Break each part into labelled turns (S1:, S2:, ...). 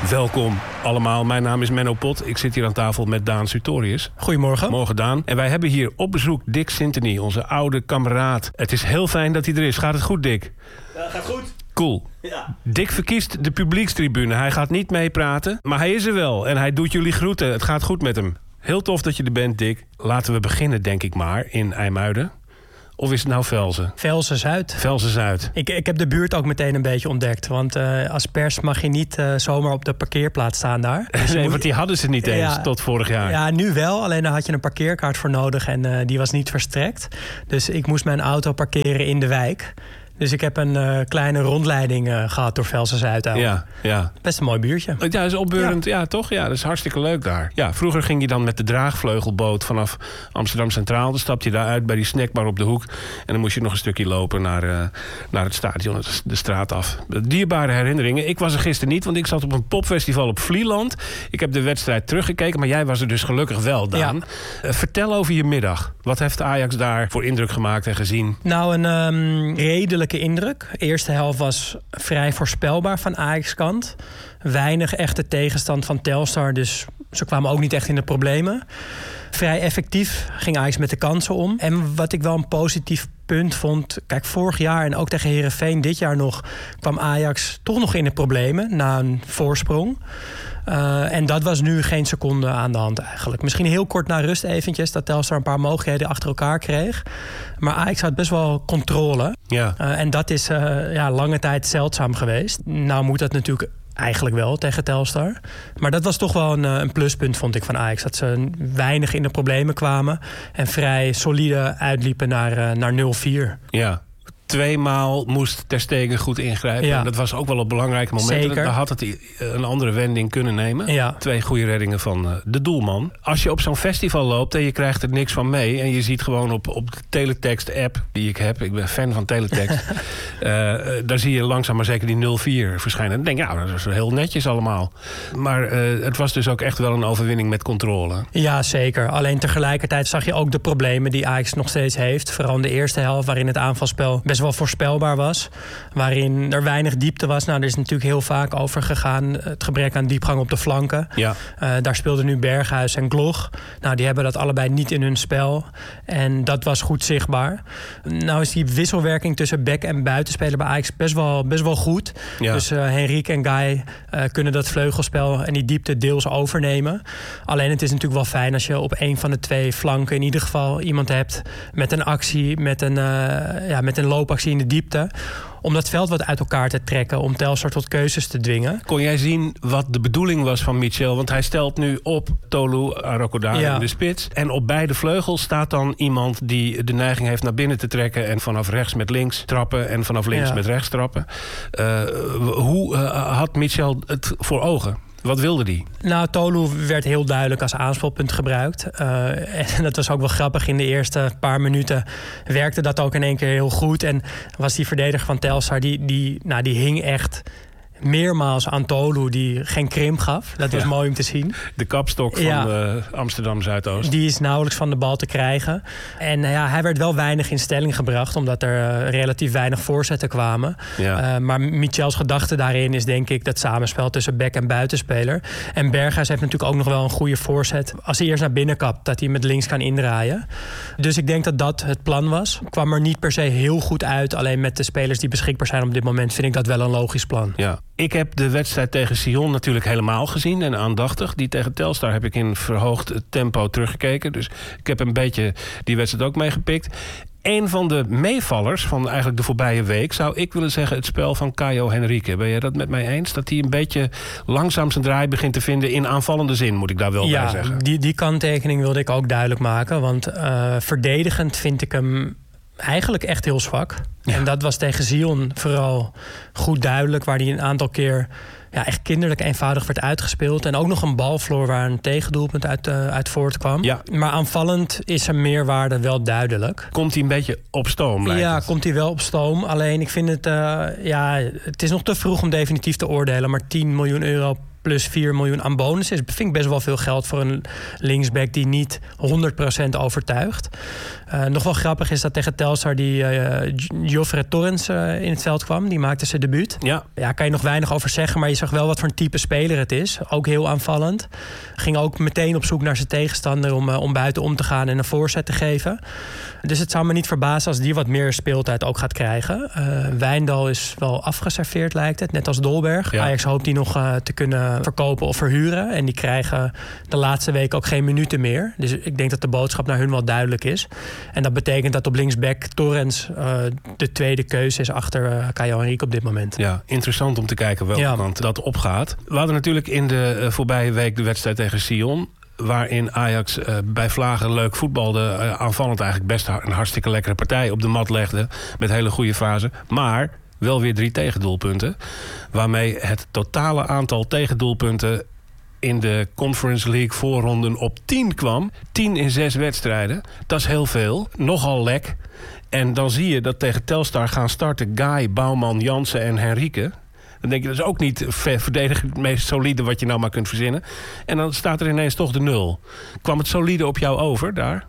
S1: Welkom allemaal, mijn naam is Menno Pot. Ik zit hier aan tafel met Daan Sutorius.
S2: Goedemorgen.
S1: Morgen Daan. En wij hebben hier op bezoek Dick Sintony, onze oude kameraad. Het is heel fijn dat hij er is. Gaat het goed, Dick?
S3: Ja, gaat goed.
S1: Cool.
S3: Ja.
S1: Dick verkiest de publiekstribune. Hij gaat niet meepraten, maar hij is er wel. En hij doet jullie groeten. Het gaat goed met hem. Heel tof dat je er bent, Dick. Laten we beginnen, denk ik maar, in IJmuiden. Of is het nou Velzen?
S2: Velzen-Zuid.
S1: Velzen-Zuid.
S2: Ik heb de buurt ook meteen een beetje ontdekt. Want als pers mag je niet zomaar op de parkeerplaats staan daar. Dus
S1: Nee, want die hadden ze niet eens tot vorig jaar.
S2: Ja, nu wel. Alleen daar had je een parkeerkaart voor nodig en die was niet verstrekt. Dus ik moest mijn auto parkeren in de wijk. Dus ik heb een kleine rondleiding gehad door Velzen-Zuid.
S1: Ja.
S2: Best een mooi buurtje.
S1: Ja, dat is opbeurend. Ja, toch? Ja, dat is hartstikke leuk daar. Ja, vroeger ging je dan met de draagvleugelboot vanaf Amsterdam Centraal. Dan stapte je daar uit bij die snackbar op de hoek. En dan moest je nog een stukje lopen naar het stadion, de straat af. Dierbare herinneringen. Ik was er gisteren niet, want ik zat op een popfestival op Vlieland. Ik heb de wedstrijd teruggekeken, maar jij was er dus gelukkig wel, Daan. Ja. Vertel over je middag. Wat heeft Ajax daar voor indruk gemaakt en gezien?
S2: Nou, een redelijke indruk. De eerste helft was vrij voorspelbaar van Ajax-kant. Weinig echte tegenstand van Telstar, dus ze kwamen ook niet echt in de problemen. Vrij effectief ging Ajax met de kansen om. En wat ik wel een positief punt vond... Kijk, vorig jaar en ook tegen Heerenveen dit jaar nog... kwam Ajax toch nog in de problemen na een voorsprong. En dat was nu geen seconde aan de hand eigenlijk. Misschien heel kort na rust eventjes... dat Telstar een paar mogelijkheden achter elkaar kreeg. Maar Ajax had best wel controle.
S1: Ja.
S2: En dat is lange tijd zeldzaam geweest. Nou moet dat natuurlijk... Eigenlijk wel, tegen Telstar. Maar dat was toch wel een pluspunt, vond ik, van Ajax. Dat ze weinig in de problemen kwamen... en vrij solide uitliepen naar 0-4.
S1: Ja. 2 maal moest Ter Stegen goed ingrijpen. Ja. En dat was ook wel op belangrijke momenten.
S2: Zeker.
S1: Daar had het een andere wending kunnen nemen.
S2: Ja.
S1: 2 goede reddingen van de doelman. Als je op zo'n festival loopt en je krijgt er niks van mee... en je ziet gewoon op de Teletext-app die ik heb... ik ben fan van Teletext... daar zie je langzaam maar zeker die 0-4 verschijnen. Dan denk je, dat is heel netjes allemaal. Maar het was dus ook echt wel een overwinning met controle.
S2: Ja, zeker. Alleen tegelijkertijd zag je ook de problemen die Ajax nog steeds heeft. Vooral in de eerste helft, waarin het aanvalspel... best wel voorspelbaar was. Waarin er weinig diepte was. Nou, er is natuurlijk heel vaak over gegaan. Het gebrek aan diepgang op de flanken.
S1: Ja.
S2: Daar speelden nu Berghuis en Glog. Nou, die hebben dat allebei niet in hun spel. En dat was goed zichtbaar. Nou is die wisselwerking tussen back en buitenspeler bij Ajax best wel goed.
S1: Ja.
S2: Dus Henrique en Guy kunnen dat vleugelspel en die diepte deels overnemen. Alleen het is natuurlijk wel fijn als je op een van de 2 flanken... in ieder geval iemand hebt met een actie, met een loopactie in de diepte... om dat veld wat uit elkaar te trekken... om Telstar tot keuzes te dwingen.
S1: Kon jij zien wat de bedoeling was van Michel? Want hij stelt nu op Tolu Arakodare in de spits. En op beide vleugels staat dan iemand... die de neiging heeft naar binnen te trekken... en vanaf rechts met links trappen... en vanaf links met rechts trappen. Hoe had Michel het voor ogen? Wat wilde die?
S2: Nou, Tolu werd heel duidelijk als aanspelpunt gebruikt. En dat was ook wel grappig. In de eerste paar minuten werkte dat ook in één keer heel goed. En was die verdediger van Telstar, die hing echt... meermaals aan Tolu, die geen krimp gaf. Dat was mooi om te zien.
S1: De kapstok van Amsterdam Zuidoost.
S2: Die is nauwelijks van de bal te krijgen. En hij werd wel weinig in stelling gebracht... omdat er relatief weinig voorzetten kwamen.
S1: Ja.
S2: Maar Michels gedachte daarin is denk ik... dat samenspel tussen back en buitenspeler. En Berghuis heeft natuurlijk ook nog wel een goede voorzet. Als hij eerst naar binnen kapt, dat hij met links kan indraaien. Dus ik denk dat dat het plan was. Kwam er niet per se heel goed uit. Alleen met de spelers die beschikbaar zijn op dit moment... vind ik dat wel een logisch plan.
S1: Ja. Ik heb de wedstrijd tegen Sion natuurlijk helemaal gezien en aandachtig. Die tegen Telstar heb ik in verhoogd tempo teruggekeken. Dus ik heb een beetje die wedstrijd ook meegepikt. Een van de meevallers van eigenlijk de voorbije week... zou ik willen zeggen het spel van Caio Henrique. Ben jij dat met mij eens? Dat hij een beetje langzaam zijn draai begint te vinden... in aanvallende zin, moet ik daar wel bij zeggen.
S2: Die kanttekening wilde ik ook duidelijk maken. Want verdedigend vind ik hem... eigenlijk echt heel zwak. Ja. En dat was tegen Sion vooral goed duidelijk... waar hij een aantal keer echt kinderlijk eenvoudig werd uitgespeeld. En ook nog een bal verloor waar een tegendoelpunt uit voortkwam. Ja. Maar aanvallend is zijn meerwaarde wel duidelijk.
S1: Komt hij een beetje op stoom?
S2: Ja, komt hij wel op stoom. Alleen ik vind het... het is nog te vroeg om definitief te oordelen. Maar €10 miljoen plus 4 miljoen aan bonus is. Vind ik best wel veel geld voor een linksback die niet 100% overtuigt. Nog wel grappig is dat tegen Telstar die Geoffrey Torrens in het veld kwam. Die maakte zijn debuut. Ja, kan je nog weinig over zeggen, maar je zag wel wat voor een type speler het is. Ook heel aanvallend. Ging ook meteen op zoek naar zijn tegenstander om buiten om te gaan en een voorzet te geven. Dus het zou me niet verbazen als die wat meer speeltijd ook gaat krijgen. Wijndal is wel afgeserveerd, lijkt het. Net als Dolberg. Ja. Ajax hoopt die nog te kunnen verkopen of verhuren. En die krijgen de laatste week ook geen minuten meer. Dus ik denk dat de boodschap naar hun wel duidelijk is. En dat betekent dat op linksback Torrens de tweede keuze is achter Caio Henrique op dit moment. Ja,
S1: interessant om te kijken welke kant dat opgaat. We hadden natuurlijk in de voorbije week de wedstrijd tegen Sion, waarin Ajax bij vlagen leuk voetbalde. Aanvallend eigenlijk best een hartstikke lekkere partij op de mat legde. Met hele goede fase. Maar wel weer 3 tegendoelpunten. Waarmee het totale aantal tegendoelpunten in de Conference League voorronden op 10 kwam. 10 in 6 wedstrijden. Dat is heel veel. Nogal lek. En dan zie je dat tegen Telstar gaan starten Guy, Bouwman, Jansen en Henrique. Dan denk je, dat is ook niet verdedigend het meest solide wat je nou maar kunt verzinnen. En dan staat er ineens toch de 0. Kwam het solide op jou over daar?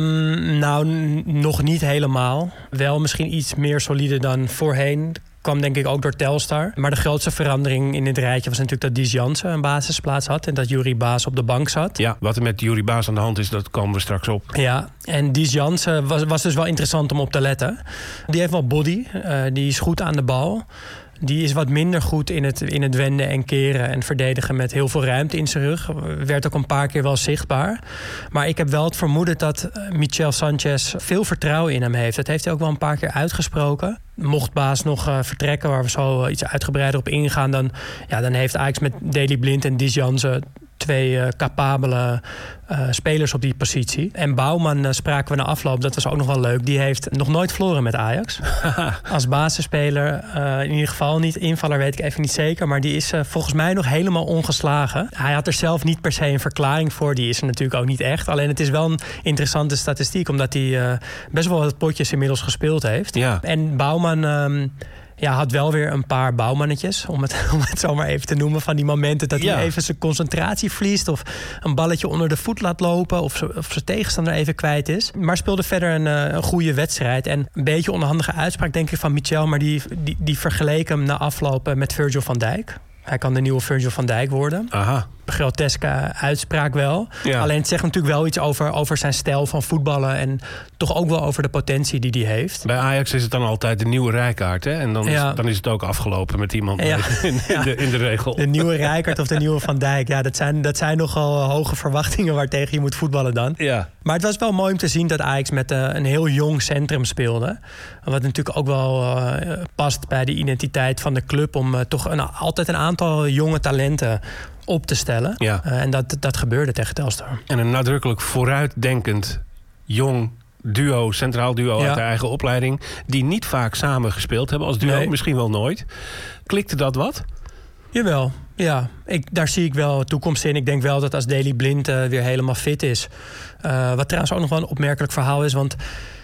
S2: Nou, nog niet helemaal. Wel misschien iets meer solide dan voorheen. Kwam denk ik ook door Telstar. Maar de grootste verandering in dit rijtje was natuurlijk dat Dies Jansen een basisplaats had. En dat Juri Baas op de bank zat.
S1: Ja, wat er met Juri Baas aan de hand is, dat komen we straks op.
S2: Ja, en Dies Jansen was dus wel interessant om op te letten. Die heeft wel body. Die is goed aan de bal. Die is wat minder goed in het wenden en keren en verdedigen met heel veel ruimte in zijn rug. Werd ook een paar keer wel zichtbaar. Maar ik heb wel het vermoeden dat Michel Sanchez veel vertrouwen in hem heeft. Dat heeft hij ook wel een paar keer uitgesproken. Mocht Baas nog vertrekken, waar we zo iets uitgebreider op ingaan, dan heeft Ajax met Daley Blind en Dies Jansen 2 capabele spelers op die positie. En Bouwman spraken we na afloop, dat was ook nog wel leuk. Die heeft nog nooit verloren met Ajax. Als basisspeler, in ieder geval niet. Invaller weet ik even niet zeker. Maar die is volgens mij nog helemaal ongeslagen. Hij had er zelf niet per se een verklaring voor. Die is er natuurlijk ook niet echt. Alleen het is wel een interessante statistiek, omdat hij best wel wat potjes inmiddels gespeeld heeft. Ja. En Bouwman had wel weer een paar bouwmannetjes, om het zo maar even te noemen, van die momenten dat hij even zijn concentratie verliest of een balletje onder de voet laat lopen of zijn tegenstander even kwijt is. Maar speelde verder een goede wedstrijd. En een beetje onhandige uitspraak denk ik van Michel, maar die vergeleek hem na afloop met Virgil van Dijk. Hij kan de nieuwe Virgil van Dijk worden. Aha. Groteske uitspraak wel. Ja. Alleen het zegt natuurlijk wel iets over zijn stijl van voetballen en toch ook wel over de potentie die hij heeft.
S1: Bij Ajax is het dan altijd de nieuwe Rijkaard, hè? En dan is het ook afgelopen met iemand in de regel.
S2: De nieuwe Rijkaard of de nieuwe Van Dijk. Ja, dat zijn nogal hoge verwachtingen waartegen je moet voetballen dan. Ja. Maar het was wel mooi om te zien dat Ajax met een heel jong centrum speelde. Wat natuurlijk ook wel past bij de identiteit van de club om toch altijd een aantal jonge talenten op te stellen. Ja. En dat gebeurde tegen Telstar.
S1: En een nadrukkelijk vooruitdenkend jong duo, centraal duo uit de eigen opleiding, die niet vaak samen gespeeld hebben als duo, misschien wel nooit. Klikte dat wat?
S2: Jawel, ja. Daar zie ik wel toekomst in. Ik denk wel dat als Daley Blind weer helemaal fit is. Wat trouwens ook nog wel een opmerkelijk verhaal is, want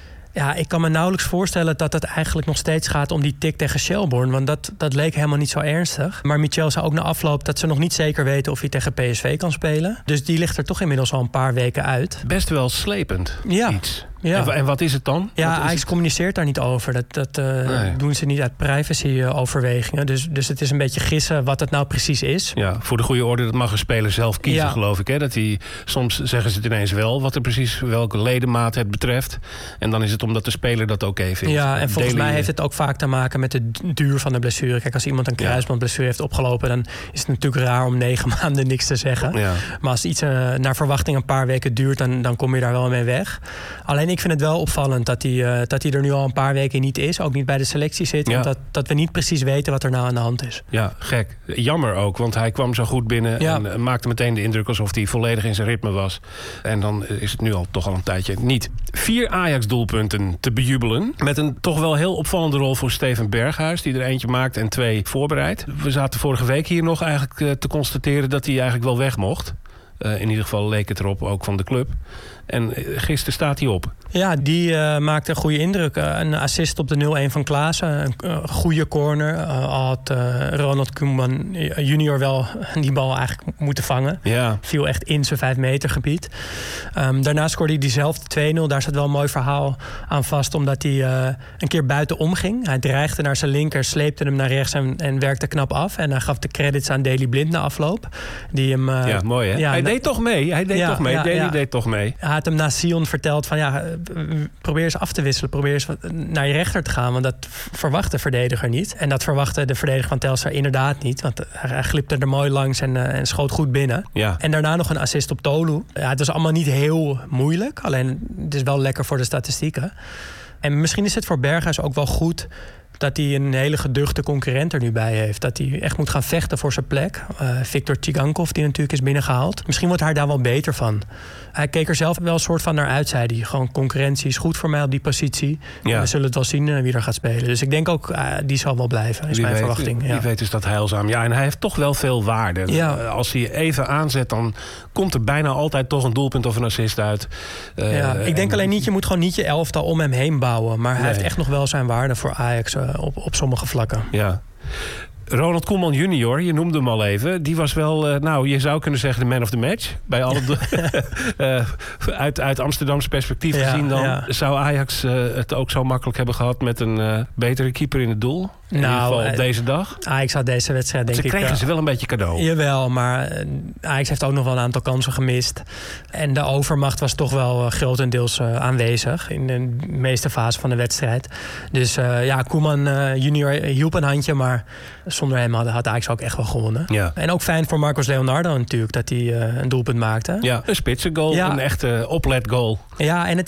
S2: ik kan me nauwelijks voorstellen dat het eigenlijk nog steeds gaat om die tik tegen Shelbourne. Want dat leek helemaal niet zo ernstig. Maar Michel zei ook na afloop dat ze nog niet zeker weten of hij tegen PSV kan spelen. Dus die ligt er toch inmiddels al een paar weken uit.
S1: Best wel slepend iets.
S2: Ja.
S1: En wat is het dan?
S2: Ja, Ajax communiceert daar niet over. Dat doen ze niet uit privacy-overwegingen. Dus het is een beetje gissen wat het nou precies is.
S1: Ja, voor de goede orde, dat mag een speler zelf kiezen, geloof ik. Hè? Soms zeggen ze het ineens wel, wat er precies welke ledemaat het betreft. En dan is het omdat de speler dat oké vindt.
S2: Ja, en volgens mij heeft het ook vaak te maken met de duur van de blessure. Kijk, als iemand een kruisbandblessure heeft opgelopen, dan is het natuurlijk raar om 9 maanden niks te zeggen. Ja. Maar als iets naar verwachting een paar weken duurt, dan kom je daar wel mee weg. Alleen ik vind het wel opvallend dat hij er nu al een paar weken niet is. Ook niet bij de selectie zit. Ja. Want dat we niet precies weten wat er nou aan de hand is.
S1: Ja, gek. Jammer ook, want hij kwam zo goed binnen en maakte meteen de indruk alsof hij volledig in zijn ritme was. En dan is het nu toch al een tijdje niet. 4 Ajax-doelpunten te bejubelen. Met een toch wel heel opvallende rol voor Steven Berghuis, die er eentje maakt en 2 voorbereidt. We zaten vorige week hier nog eigenlijk te constateren dat hij eigenlijk wel weg mocht. In ieder geval leek het erop, ook van de club. En gisteren staat hij op.
S2: Ja, die maakte een goede indruk. Een assist op de 0-1 van Klaassen. Een goede corner. Al had Ronald Koeman junior wel die bal eigenlijk moeten vangen.
S1: Ja.
S2: Viel echt in zijn 5 meter gebied. Daarna scoorde hij diezelfde 2-0. Daar zat wel een mooi verhaal aan vast. Omdat hij een keer buitenom ging. Hij dreigde naar zijn linker, sleepte hem naar rechts en werkte knap af. En hij gaf de credits aan Daley Blind na afloop. Die hem,
S1: ja, mooi hè? Hij deed toch mee. Daley deed toch mee.
S2: Hij had hem na Sion verteld van probeer eens af te wisselen. Probeer eens naar je rechter te gaan. Want dat verwacht de verdediger niet. En dat verwachtte de verdediger van Telstar inderdaad niet. Want hij glipte er mooi langs en schoot goed binnen.
S1: Ja.
S2: En daarna nog een assist op Tolu. Ja, het was allemaal niet heel moeilijk. Alleen het is wel lekker voor de statistieken. En misschien is het voor Berghuis ook wel goed dat hij een hele geduchte concurrent er nu bij heeft. Dat hij echt moet gaan vechten voor zijn plek. Viktor Tsygankov, die natuurlijk is binnengehaald. Misschien wordt hij daar wel beter van. Hij keek er zelf wel een soort van naar uit, zei hij. Gewoon concurrentie is goed voor mij op die positie. Ja. We zullen het wel zien wie er gaat spelen. Dus ik denk ook, die zal wel blijven, is mijn verwachting.
S1: Wie weet is dat heilzaam. Ja, en hij heeft toch wel veel waarde.
S2: Ja.
S1: Als hij even aanzet, dan komt er bijna altijd toch een doelpunt of een assist uit.
S2: Ik denk alleen niet, je moet gewoon niet je elftal om hem heen bouwen. Maar hij heeft echt nog wel zijn waarde voor Ajax op sommige vlakken.
S1: Ja. Ronald Koeman junior, je noemde hem al even. Die was wel, je zou kunnen zeggen de man of the match. Bij alle uit Amsterdamse perspectief gezien dan. Ja. Zou Ajax het ook zo makkelijk hebben gehad met een betere keeper in het doel? In ieder geval op deze dag.
S2: Ajax had deze wedstrijd denk ik...
S1: Ze kregen ze wel een beetje cadeau.
S2: Jawel, maar Ajax heeft ook nog wel een aantal kansen gemist. En de overmacht was toch wel grotendeels aanwezig in de meeste fase van de wedstrijd. Dus Koeman junior hielp een handje, maar zonder hem had Ajax ook echt wel gewonnen. Ja. En ook fijn voor Marcos Leonardo natuurlijk dat hij een doelpunt maakte.
S1: Ja, een spitsengoal, een echte opletgoal.
S2: Ja, en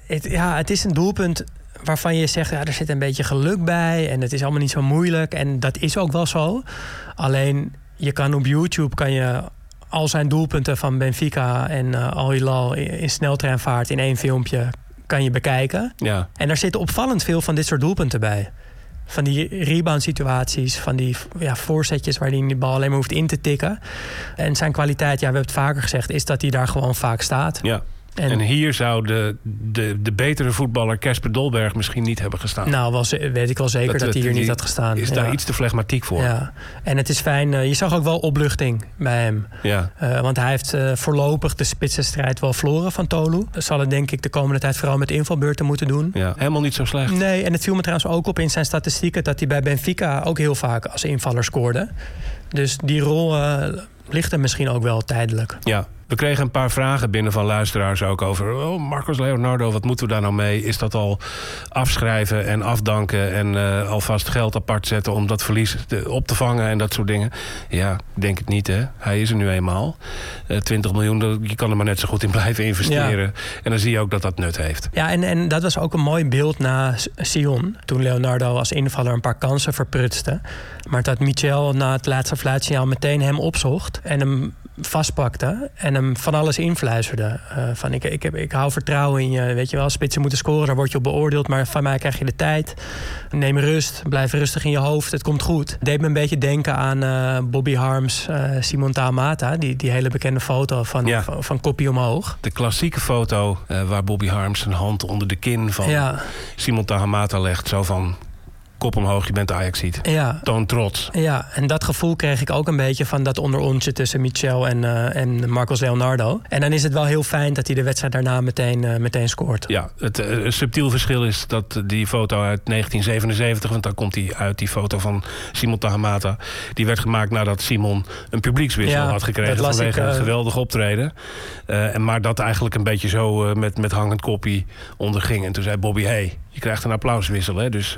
S2: het is een doelpunt waarvan je zegt, er zit een beetje geluk bij en het is allemaal niet zo moeilijk. En dat is ook wel zo. Alleen, je kan op YouTube al zijn doelpunten van Benfica en Al Hilal in sneltreinvaart in één filmpje kan je bekijken. Ja. En daar zitten opvallend veel van dit soort doelpunten bij. Van die rebound-situaties, van die voorzetjes waar hij die bal alleen maar hoeft in te tikken. En zijn kwaliteit, we hebben het vaker gezegd, is dat hij daar gewoon vaak staat. Ja. En
S1: hier zou de betere voetballer Kasper Dolberg misschien niet hebben gestaan.
S2: Nou, weet ik wel zeker dat hij hier niet had gestaan.
S1: Is daar iets te flegmatiek voor.
S2: Ja. En het is fijn, je zag ook wel opluchting bij hem. Ja. Want hij heeft voorlopig de spitsenstrijd wel verloren van Tolu. Dat zal het denk ik de komende tijd vooral met invalbeurten moeten doen.
S1: Ja. Helemaal niet zo slecht.
S2: Nee, en het viel me trouwens ook op in zijn statistieken dat hij bij Benfica ook heel vaak als invaller scoorde. Dus die rol ligt er misschien ook wel tijdelijk.
S1: Ja. We kregen een paar vragen binnen van luisteraars ook over... Marcos Leonardo, wat moeten we daar nou mee? Is dat al afschrijven en afdanken en alvast geld apart zetten... om dat verlies op te vangen en dat soort dingen? Ja, ik denk het niet, hè. Hij is er nu eenmaal. 20 miljoen, je kan er maar net zo goed in blijven investeren. Ja. En dan zie je ook dat dat nut heeft.
S2: Ja, en dat was ook een mooi beeld na Sion. Toen Leonardo als invaller een paar kansen verprutste. Maar dat Michel na het laatste fluitsignaal meteen hem opzocht... en hem vastpakte en hem van alles influisterde. Van ik hou vertrouwen in je. Weet je wel, spitsen moeten scoren, daar word je op beoordeeld. Maar van mij krijg je de tijd. Neem rust, blijf rustig in je hoofd. Het komt goed. Deed me een beetje denken aan Bobby Harms, Simon Tahamata. Die hele bekende foto van koppie omhoog.
S1: De klassieke foto waar Bobby Harms zijn hand onder de kin van Simon Tahamata legt. Zo van... kop omhoog, je bent Ajaxiet. Ja. Toon trots.
S2: Ja, en dat gevoel kreeg ik ook een beetje van dat onderontje tussen Michel en Marcos Leonardo. En dan is het wel heel fijn dat hij de wedstrijd daarna meteen scoort.
S1: Ja, het subtiel verschil is dat die foto uit 1977, want daar komt hij uit, die foto van Simon Tahamata, die werd gemaakt nadat Simon een publiekswissel had gekregen vanwege een geweldig optreden. Maar dat eigenlijk een beetje zo met hangend koppie onderging. En toen zei Bobby, je krijgt een applauswissel, hè? Dus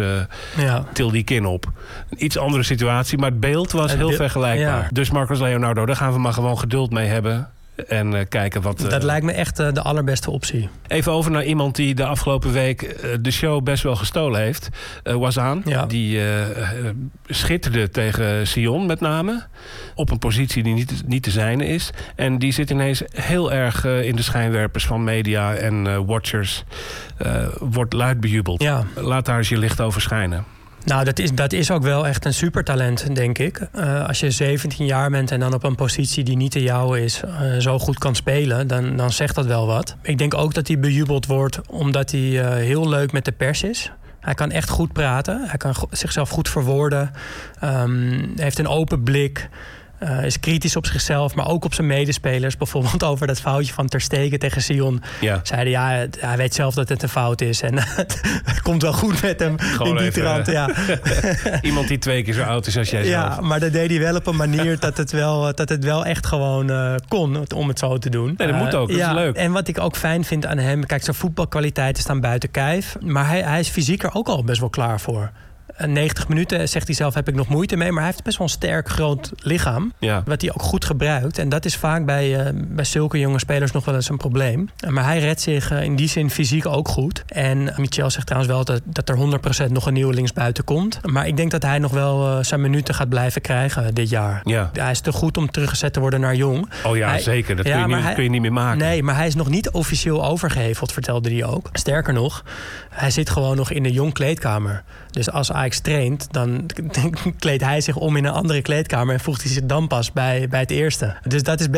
S1: til die kin op. Een iets andere situatie, maar het beeld was heel vergelijkbaar. Ja. Dus Marcos Leonardo, daar gaan we maar gewoon geduld mee hebben. En kijken wat...
S2: Dat lijkt me echt de allerbeste optie.
S1: Even over naar iemand die de afgelopen week de show best wel gestolen heeft. Wazaan. Ja. Die schitterde tegen Sion met name. Op een positie die niet te zijne is. En die zit ineens heel erg in de schijnwerpers van media en watchers. Wordt luid bejubeld. Ja. Laat daar eens je licht over schijnen.
S2: Nou, dat is ook wel echt een supertalent, denk ik. Als je 17 jaar bent en dan op een positie die niet de jouwe is, zo goed kan spelen, dan zegt dat wel wat. Ik denk ook dat hij bejubeld wordt omdat hij heel leuk met de pers is. Hij kan echt goed praten. Hij kan zichzelf goed verwoorden. Heeft een open blik. Is kritisch op zichzelf, maar ook op zijn medespelers. Bijvoorbeeld over dat foutje van Ter Stegen tegen Sion. Ja. Zeiden, hij weet zelf dat het een fout is. En het komt wel goed met hem. Gewoon in die trant. Ja.
S1: Iemand die 2 keer zo oud is als jij zelf.
S2: Ja, maar dat deed hij wel op een manier dat het wel echt gewoon kon om het zo te doen.
S1: Nee, dat moet ook. Dat is leuk.
S2: En wat ik ook fijn vind aan hem, kijk, zijn voetbalkwaliteiten staan buiten kijf. Maar hij is fysiek er ook al best wel klaar voor. 90 minuten, zegt hij zelf, heb ik nog moeite mee. Maar hij heeft best wel een sterk, groot lichaam. Ja. Wat hij ook goed gebruikt. En dat is vaak bij zulke jonge spelers nog wel eens een probleem. Maar hij redt zich in die zin fysiek ook goed. En Michel zegt trouwens wel dat er 100% nog een nieuwe linksbuiten komt. Maar ik denk dat hij nog wel zijn minuten gaat blijven krijgen dit jaar. Ja. Hij is te goed om teruggezet te worden naar Jong.
S1: Oh ja, zeker. Dat kun je niet meer maken.
S2: Nee, maar hij is nog niet officieel overgeheveld, vertelde hij ook. Sterker nog, hij zit gewoon nog in de Jong kleedkamer. Dus als Ajax traint, dan kleedt hij zich om in een andere kleedkamer en voegt hij zich dan pas bij het eerste. Dus dat is